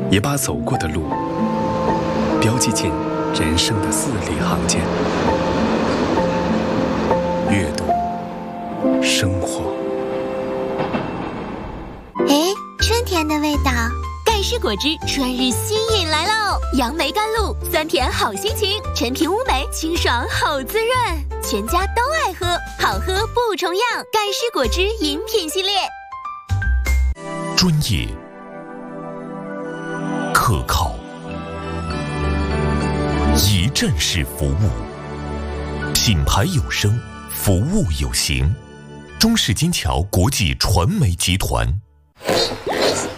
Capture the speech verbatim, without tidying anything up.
也把走过的路标记进人生的字里行间。阅读，生活。 哎，春天的味道。 盖世果汁春日新饮来喽！杨梅甘露，酸甜好心情，陈皮乌梅清爽好滋润，全家都爱喝，好喝不重样。盖世果汁饮品系列， 专业、可靠、一站式服务，品牌有声，服务有形。中式金桥国际传媒集团。